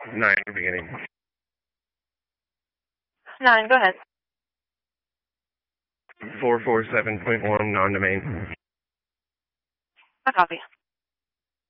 9 beginning. 9, go ahead. 447.1 non-domain. I copy.